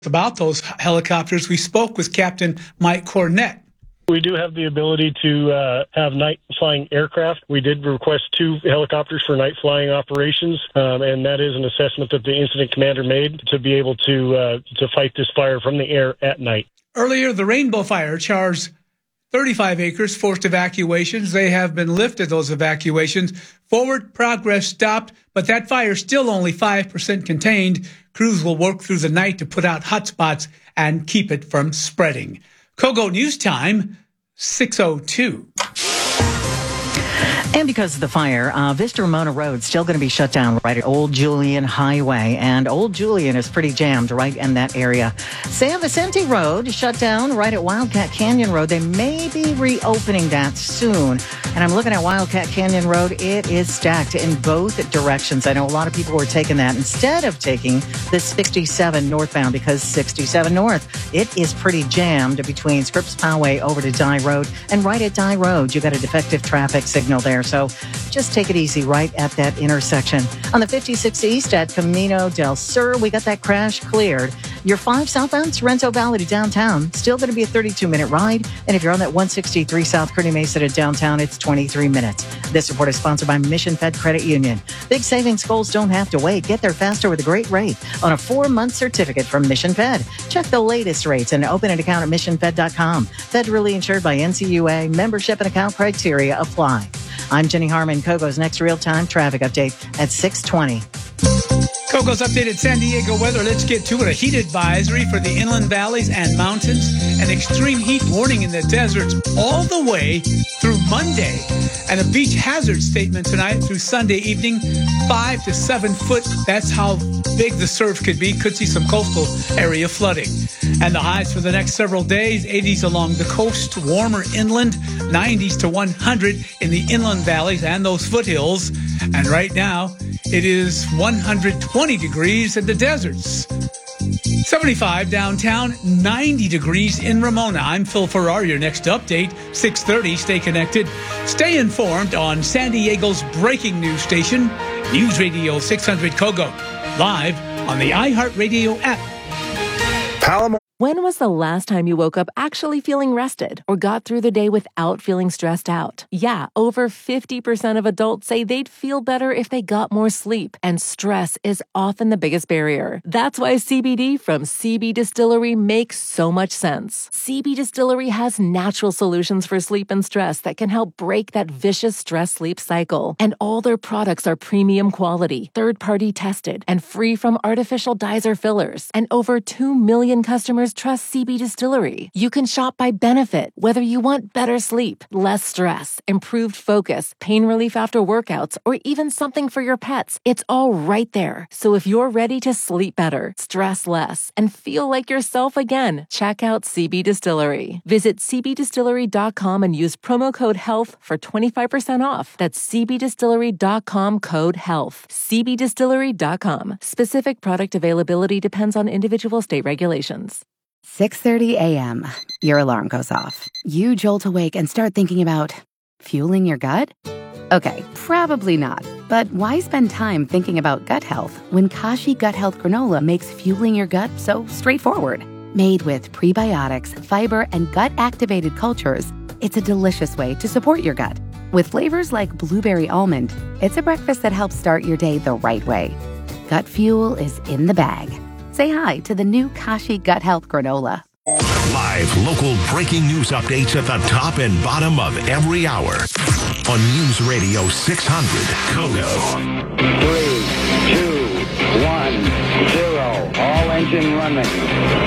About those helicopters, we spoke with Captain Mike Cornett. We do have the ability to have night flying aircraft. We did request 2 helicopters for night flying operations, and that is an assessment that the incident commander made to be able to fight this fire from the air at night. Earlier, the Rainbow Fire charged 35 acres, forced evacuations. They have been lifted, those evacuations. Forward progress stopped, but that fire still only 5% contained. Crews will work through the night to put out hotspots and keep it from spreading. Kogo News Time, 6:02. And because of the fire, Vista Ramona Road still going to be shut down right at Old Julian Highway. And Old Julian is pretty jammed right in that area. San Vicente Road shut down right at Wildcat Canyon Road. They may be reopening that soon. And I'm looking at Wildcat Canyon Road. It is stacked in both directions. I know a lot of people were taking that instead of taking the 67 northbound because 67 north, it is pretty jammed between Scripps Poway over to Dye Road. And right at Dye Road, you got a defective traffic signal there. So just take it easy right at that intersection. On the 56 East at Camino del Sur, we got that crash cleared. Your 5 southbound Sorrento Valley to downtown, still going to be a 32-minute ride. And if you're on that 163 South Kearny Mesa to downtown, it's 23 minutes. This report is sponsored by Mission Fed Credit Union. Big savings goals don't have to wait. Get there faster with a great rate on a 4-month certificate from Mission Fed. Check the latest rates and open an account at missionfed.com. Federally insured by NCUA. Membership and account criteria apply. I'm Jenny Harmon. Kogo's next real-time traffic update at 6:20. Kogo's updated San Diego weather. Let's get to it. A heat advisory for the inland valleys and mountains. An extreme heat warning in the deserts all the way through Monday. And a beach hazard statement tonight through Sunday evening. 5 to 7 foot. That's how big the surf could be. Could see some coastal area flooding. And the highs for the next several days. 80s along the coast. Warmer inland. 90s to 100 in the inland valleys and those foothills. And right now, it is 120 degrees in the deserts. 75 downtown, 90 degrees in Ramona. I'm Phil Farrar, your next update, 6:30. Stay connected. Stay informed on San Diego's breaking news station, News Radio 600 Kogo. Live on the iHeartRadio app. When was the last time you woke up actually feeling rested or got through the day without feeling stressed out? Yeah, over 50% of adults say they'd feel better if they got more sleep, and stress is often the biggest barrier. That's why CBD from CB Distillery makes so much sense. CB Distillery has natural solutions for sleep and stress that can help break that vicious stress-sleep cycle. And all their products are premium quality, third-party tested, and free from artificial dyes or fillers. And over 2 million customers trust CB Distillery. You can shop by benefit, whether you want better sleep, less stress, improved focus, pain relief after workouts, or even something for your pets. It's all right there. So if you're ready to sleep better, stress less, and feel like yourself again, check out CB Distillery. Visit cbdistillery.com and use promo code HEALTH for 25% off. That's cbdistillery.com code HEALTH. cbdistillery.com. Specific product availability depends on individual state regulations. 6:30 a.m. Your alarm goes off. You jolt awake and start thinking about fueling your gut? Okay, probably not. But why spend time thinking about gut health when Kashi Gut Health Granola makes fueling your gut so straightforward? Made with prebiotics, fiber, and gut-activated cultures, it's a delicious way to support your gut. With flavors like blueberry almond, it's a breakfast that helps start your day the right way. Gut fuel is in the bag. Say hi to the new Kashi Gut Health Granola. Live local breaking news updates at the top and bottom of every hour on News Radio 600 Kogo. 3, 2, 1, 0. All engine running.